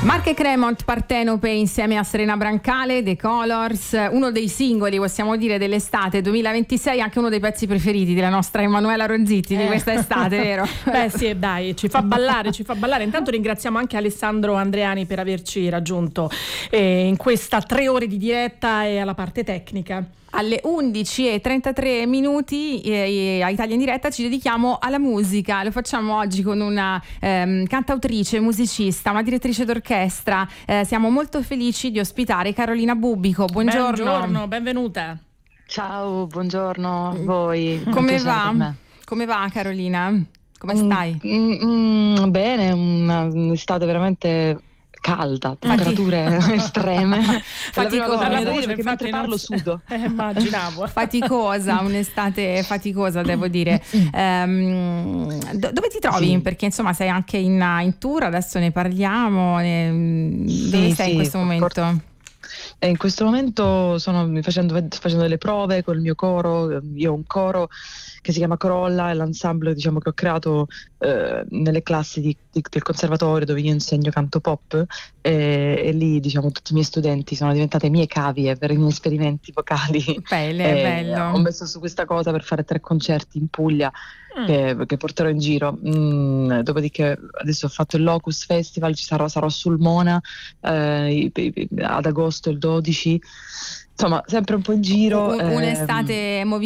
Marche Cremont, Partenope insieme a Serena Brancale, The Colors, uno dei singoli, possiamo dire, dell'estate 2026, anche uno dei pezzi preferiti della nostra Emanuela Ronzitti di questa estate, vero? Beh sì, dai, ci fa ballare. Intanto ringraziamo anche Alessandro Andreani per averci raggiunto in questa 3 ore di diretta e alla parte tecnica. Alle 11:33 a Italia in diretta ci dedichiamo alla musica. Lo facciamo oggi con una cantautrice, musicista, una direttrice d'orchestra. Siamo molto felici di ospitare Carolina Bubico. Buongiorno. Buongiorno, benvenuta. Ciao, buongiorno a voi. Come va? Come va, Carolina? Come stai? Bene, un'estate veramente calda, temperature estreme. Faticosa, perché mentre parlo sudo. Immaginavo. Faticosa, un'estate faticosa, devo dire. Dove ti trovi? Sì. Perché insomma sei anche in tour, adesso ne parliamo. Dove sei in questo momento? In questo momento sto facendo delle prove col mio coro. Io ho un coro che si chiama Corolla, è l'ensemble, diciamo, che ho creato nelle classi del conservatorio dove io insegno canto pop, e lì, diciamo, tutti i miei studenti sono diventate mie cavie per i miei esperimenti vocali. Bello. Ho messo su questa cosa per fare 3 concerti in Puglia che porterò in giro. Dopodiché adesso ho fatto il Locus Festival, sarò sul Mona ad agosto, il 12. Insomma, sempre un po' in giro. Un'estate